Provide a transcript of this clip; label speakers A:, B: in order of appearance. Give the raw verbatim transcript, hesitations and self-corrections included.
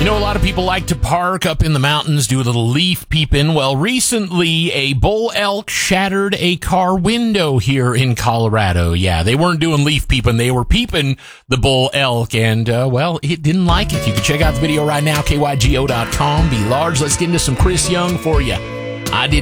A: You know, a lot of people like to park up in the mountains, do a little leaf peeping. Well, recently, a bull elk shattered a car window here in Colorado. Yeah, they weren't doing leaf peeping. They were peeping the bull elk, and, uh, well, it didn't like it. You can check out the video right now, K Y G O dot com. Be large. Let's get into some Chris Young for you. I didn't